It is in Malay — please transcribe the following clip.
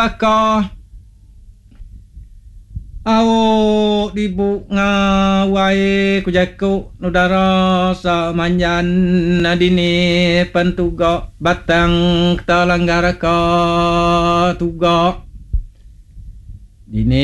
Aka Au dibu ngawai kujaku nudara sa manjan nadini pentuga batang talanggara ka tuga dini